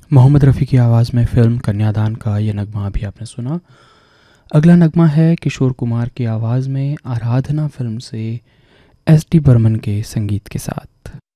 मोहम्मद रफ़ी की आवाज़ में फ़िल्म कन्यादान का ये नगमा अभी आपने सुना। अगला नगमा है किशोर कुमार की आवाज़ में आराधना फ़िल्म से एस डी बर्मन के संगीत के साथ।